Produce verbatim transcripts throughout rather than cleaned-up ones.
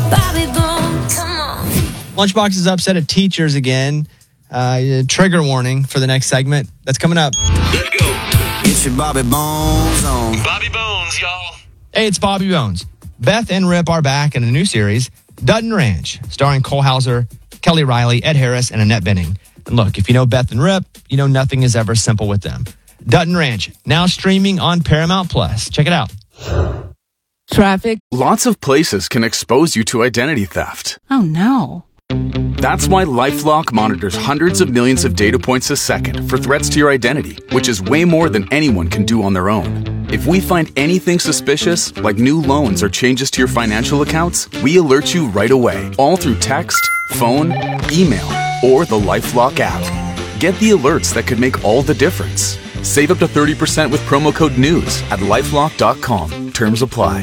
Bobby Bones, come on. Lunchbox is upset at teachers again. Uh, trigger warning for the next segment. That's coming up. Let's go. It's your Bobby Bones on. Bobby Bones, y'all. Hey, it's Bobby Bones. Beth and Rip are back in a new series, Dutton Ranch, starring Cole Hauser, Kelly Riley, Ed Harris, and Annette Bening. And look, if you know Beth and Rip, you know nothing is ever simple with them. Dutton Ranch, now streaming on Paramount Plus. Check it out. Traffic. Lots of places can expose you to identity theft. Oh, no. That's why LifeLock monitors hundreds of millions of data points a second for threats to your identity, which is way more than anyone can do on their own. If we find anything suspicious, like new loans or changes to your financial accounts, we alert you right away, all through text, phone, email, or the LifeLock app. Get the alerts that could make all the difference. Save up to thirty percent with promo code NEWS at lifelock dot com. Terms apply.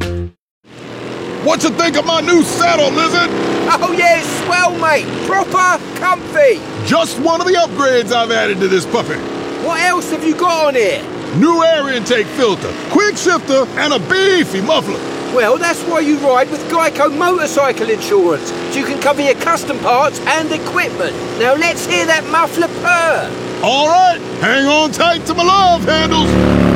What you think of my new saddle, Lizard? Oh yeah, it's swell, mate. Proper comfy. Just one of the upgrades I've added to this puppy. What else have you got on here? New air intake filter, quick shifter, and a beefy muffler. Well, that's why you ride with Geico Motorcycle Insurance, so you can cover your custom parts and equipment. Now let's hear that muffler purr. All right, hang on tight to my love handles.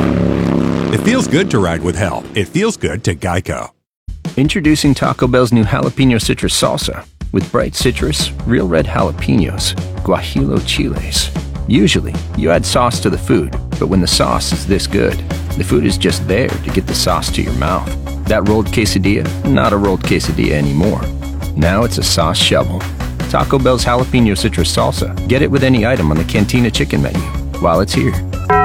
It feels good to ride with help. It feels good to Geico. Introducing Taco Bell's new Jalapeno Citrus Salsa with bright citrus, real red jalapenos, guajillo chiles. Usually, you add sauce to the food, but when the sauce is this good, the food is just there to get the sauce to your mouth. That rolled quesadilla, not a rolled quesadilla anymore. Now it's a sauce shovel. Taco Bell's Jalapeno Citrus Salsa. Get it with any item on the Cantina Chicken menu while it's here.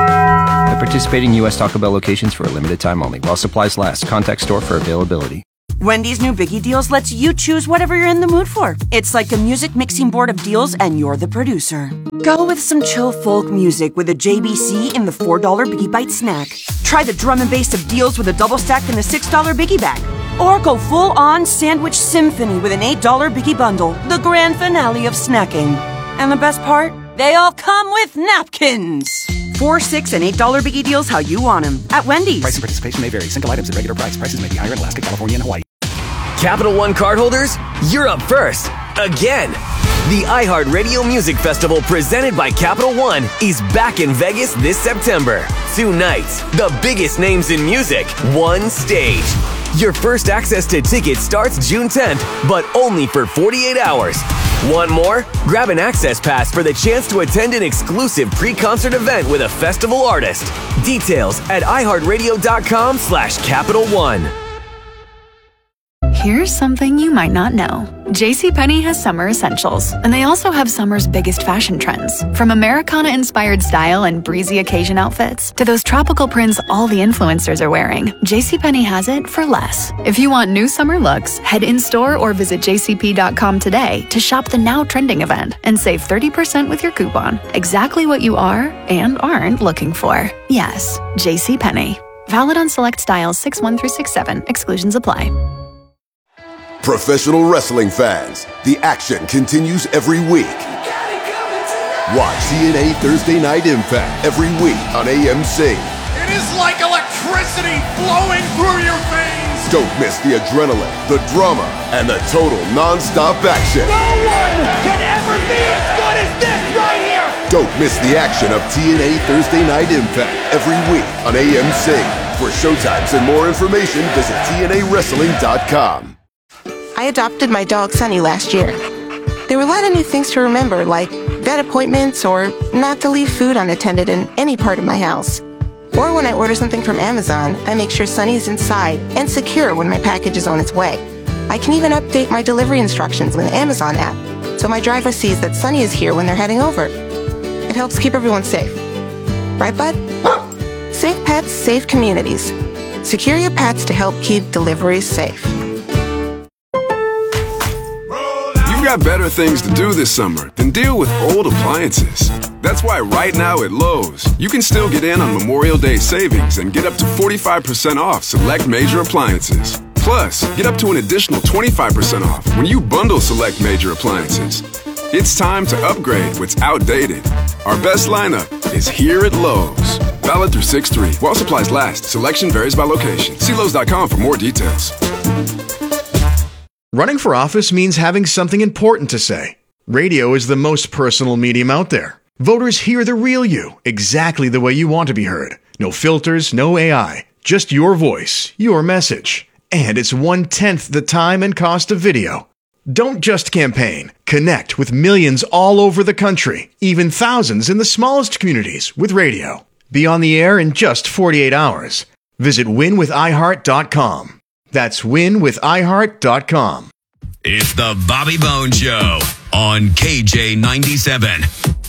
At participating U S Taco Bell locations for a limited time only. While supplies last. Contact store for availability. Wendy's new Biggie Deals lets you choose whatever you're in the mood for. It's like a music mixing board of deals, and you're the producer. Go with some chill folk music with a J B C in the four dollar Biggie Bite snack. Try the drum and bass of deals with a double stack in the six dollar Biggie Bag. Or go full-on sandwich symphony with an eight dollar Biggie Bundle, the grand finale of snacking. And the best part? They all come with napkins. Four, six, and eight dollar Biggie Deals how you want them at Wendy's. Price and participation may vary. Single items at regular price. Prices may be higher in Alaska, California, and Hawaii. Capital One cardholders, you're up first. Again. The iHeartRadio Music Festival presented by Capital One is back in Vegas this September. Two nights, the biggest names in music, one stage. Your first access to tickets starts June tenth, but only for forty-eight hours. Want more? Grab an access pass for the chance to attend an exclusive pre-concert event with a festival artist. Details at iHeartRadio.com slash Capital One. Here's something you might not know. JCPenney has summer essentials, and they also have summer's biggest fashion trends. From Americana-inspired style and breezy occasion outfits to those tropical prints all the influencers are wearing, JCPenney has it for less. If you want new summer looks, head in-store or visit j c p dot com today to shop the now trending event and save thirty percent with your coupon. Exactly what you are and aren't looking for. Yes, JCPenney. Valid on select styles six one through six seven. Exclusions apply. Professional wrestling fans, the action continues every week. Watch T N A Thursday Night Impact every week on A M C. It is like electricity flowing through your veins. Don't miss the adrenaline, the drama, and the total non-stop action. No one can ever be as good as this right here. Don't miss the action of T N A Thursday Night Impact every week on A M C. For showtimes and more information, visit T N A wrestling dot com. I adopted my dog Sunny last year. There were a lot of new things to remember, like vet appointments or not to leave food unattended in any part of my house. Or when I order something from Amazon, I make sure Sunny is inside and secure when my package is on its way. I can even update my delivery instructions with the Amazon app, so my driver sees that Sunny is here when they're heading over. It helps keep everyone safe. Right, bud? Safe pets, safe communities. Secure your pets to help keep deliveries safe. You've got better things to do this summer than deal with old appliances. That's why right now at Lowe's, you can still get in on Memorial Day savings and get up to forty-five percent off select major appliances. Plus, get up to an additional twenty-five percent off when you bundle select major appliances. It's time to upgrade what's outdated. Our best lineup is here at Lowe's. Valid through six three. While supplies last. Selection varies by location. See Lowe's dot com for more details. Running for office means having something important to say. Radio is the most personal medium out there. Voters hear the real you, exactly the way you want to be heard. No filters, no A I, just your voice, your message. And it's one-tenth the time and cost of video. Don't just campaign. Connect with millions all over the country, even thousands in the smallest communities with radio. Be on the air in just forty-eight hours. Visit win with i heart dot com. That's win with i heart dot com. It's the Bobby Bones Show on K J ninety-seven.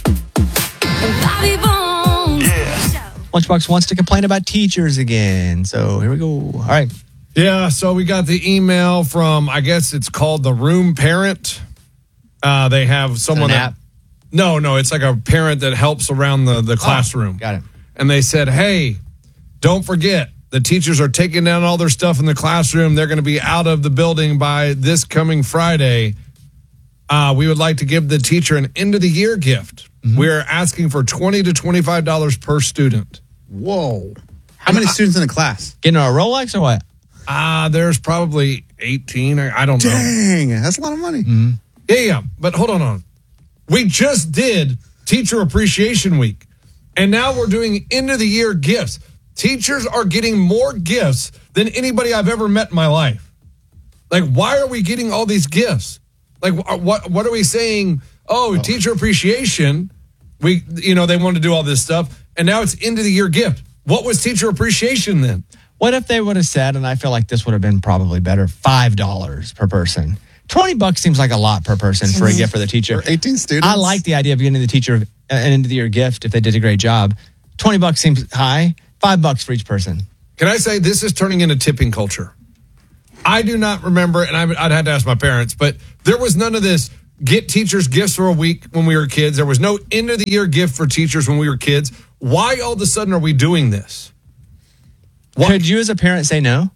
Bobby Bones. Yeah. Lunchbox wants to complain about teachers again. So here we go. All right. Yeah, so we got the email from, I guess it's called the Room Parent. Uh, they have someone an that... app? No, no, it's like a parent that helps around the, the classroom. Oh, got it. And they said, hey, don't forget, the teachers are taking down all their stuff in the classroom. They're going to be out of the building by this coming Friday. Uh, we would like to give the teacher an end-of-the-year gift. Mm-hmm. We're asking for twenty to twenty-five dollars per student. Whoa. How many students in the class? Getting a Rolex or what? Uh, there's probably eighteen. I, I don't know. Dang, that's a lot of money. Mm-hmm. Yeah, yeah, but hold on, on. We just did Teacher Appreciation Week, and now we're doing end-of-the-year gifts. Teachers are getting more gifts than anybody I've ever met in my life. Like, why are we getting all these gifts? Like, what what are we saying? Oh, oh. Teacher Appreciation. We, you know, they want to do all this stuff, and now it's end-of-the-year gift. What was Teacher Appreciation then? What if they would have said, and I feel like this would have been probably better, five dollars per person. twenty bucks seems like a lot per person for a gift for the teacher. For eighteen students? I like the idea of getting the teacher an end of the year gift if they did a great job. twenty bucks seems high. Five bucks for each person. Can I say this is turning into tipping culture? I do not remember, and I, I'd had to ask my parents, but there was none of this get teachers gifts for a week when we were kids. There was no end of the year gift for teachers when we were kids. Why all of a sudden are we doing this? What? Could you as a parent say no?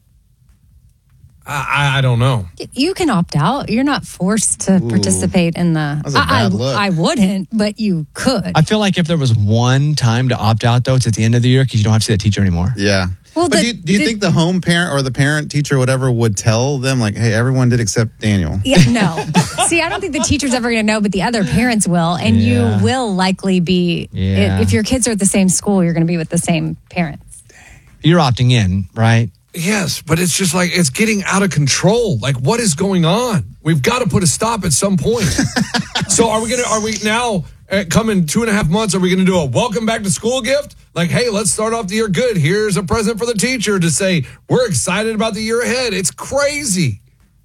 I, I don't know. You can opt out. You're not forced to Ooh, participate in the... That's a bad I, look. I wouldn't, but you could. I feel like if there was one time to opt out, though, it's at the end of the year because you don't have to see that teacher anymore. Yeah. Well, but the, do you, do you the, think the home parent or the parent, teacher, whatever, would tell them, like, hey, everyone did except Daniel? Yeah, no. See, I don't think the teacher's ever going to know, but the other parents will. And Yeah. you will likely be... Yeah. If your kids are at the same school, you're going to be with the same parents. You're opting in, right? Yes, but it's just like, it's getting out of control. Like, what is going on? We've got to put a stop at some point. So are we going to, are we now, uh, come in two and a half months, are we going to do a welcome back to school gift? Like, hey, let's start off the year good. Here's a present for the teacher to say, we're excited about the year ahead. It's crazy.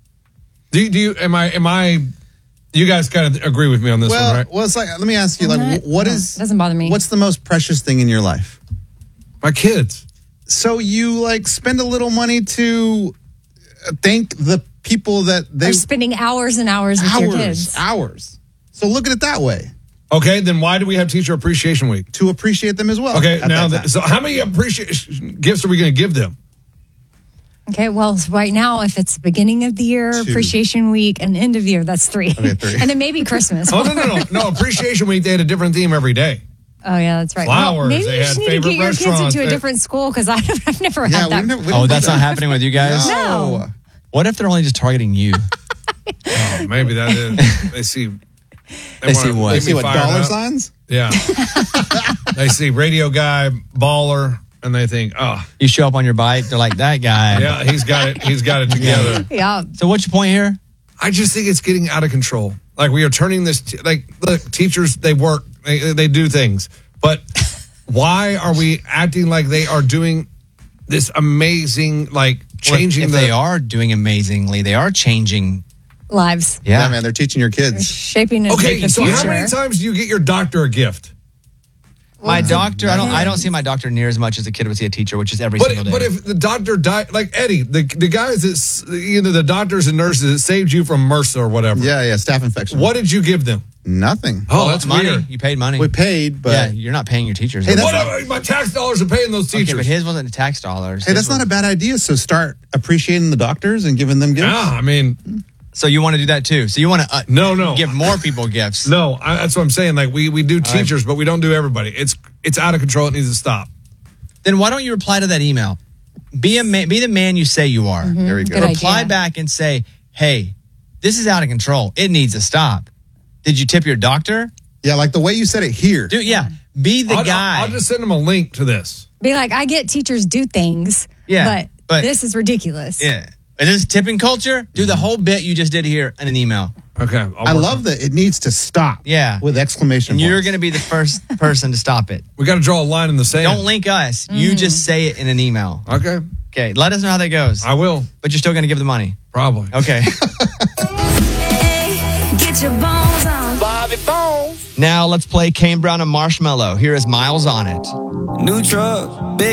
Do you, do you, am I, am I, you guys kind of agree with me on this well, one, right? Well, it's like, let me ask you, I'm like, not- what no, is, it doesn't bother me. What's the most precious thing in your life? My kids. So you, like, spend a little money to thank the people that they... They're spending hours and hours with hours, your kids. Hours. So look at it that way. Okay, then why do we have Teacher Appreciation Week? To appreciate them as well. Okay, at now, that th- time. so how many appreciation gifts are we going to give them? Okay, well, right now, if it's beginning of the year, Two. appreciation week, and end of the year, that's three. Okay, three. And then maybe Christmas. Oh, no, no, no. No, Appreciation Week, they had a different theme every day. Oh, yeah, that's right. Flowers, Well, maybe they you had just need to favorite get your kids restaurants. into a They- different school because I've never Yeah, had that. we never, we Oh, don't that's do not that. happening with you guys? No. What if they're only just targeting you? Oh, maybe that is. They see. They see wanna what? They get see me what, fired dollar up. signs? Yeah. They see radio guy, baller, and they think, oh, You show up on your bike, they're like, that guy. yeah, he's got it. He's got it together. Yeah. So what's your point here? I just think it's getting out of control. Like we are turning this, t- like, look, teachers, they work, they, they do things. But why are we acting like they are doing this amazing, like, changing if the... they are doing amazingly, they are changing. Lives. Yeah. Yeah, man, they're teaching your They're kids. shaping it. Okay, the so future. how many times do you get your doctor a gift? My doctor, I don't I don't see my doctor near as much as a kid would see a teacher, which is every But, single day. but if the doctor died, like Eddie, the the guys that, s- you know, the doctors and nurses that saved you from MRSA or whatever. Yeah, yeah, staph infection. What did you give them? Nothing. Oh, Well, that's money. weird. You paid money. We paid, but... yeah, you're not paying your teachers. Hey, that's What not- am I- my tax dollars are paying those teachers. okay, but his wasn't tax dollars. Hey, His that's was- not a bad idea. So start appreciating the doctors and giving them gifts. Yeah, I mean, So you want to do that too? So you want to uh, no, no. give more people gifts? No, I, that's what I'm saying. Like we we do teachers, but we don't do everybody. It's it's out of control. It needs to stop. Then why don't you reply to that email? Be a man, be the man you say you are. Mhm, There we go. good Reply idea. back and say, "Hey, this is out of control. It needs to stop. Did you tip your doctor? Yeah, like the way you said it here. Dude, yeah. Be the I'll, guy. I'll, I'll just send them a link to this. Be like, I get teachers do things, Yeah, but, but- this is ridiculous. Yeah. Is this tipping culture? Do the whole bit you just did here in an email. Okay. I love that it needs to stop. Yeah. With exclamation And marks. you're going to be the first person to stop it. We got to draw a line in the sand. Don't link us. You just say it in an email. Okay. Okay. Let us know how that goes. I will. But you're still going to give the money. Probably. Okay. Get your bones on. Bobby Bones. Now let's play Kane Brown and Marshmallow. Here is Miles on It. New truck, big